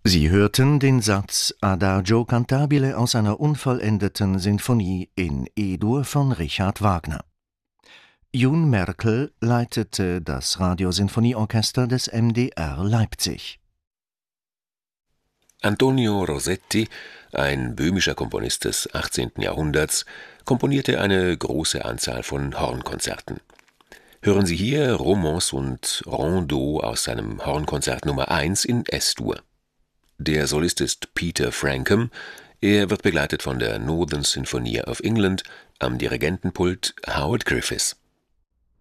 Sie hörten den Satz Adagio cantabile aus einer unvollendeten Sinfonie in E-Dur von Richard Wagner. Jun Merkel leitete das Radiosinfonieorchester des MDR Leipzig. Antonio Rosetti, ein böhmischer Komponist des 18. Jahrhunderts, komponierte eine große Anzahl von Hornkonzerten. Hören Sie hier Romance und Rondeau aus seinem Hornkonzert Nummer 1 in S-Dur. Der Solist ist Peter Francombe. Er wird begleitet von der Northern Sinfonia of England, am Dirigentenpult Howard Griffiths.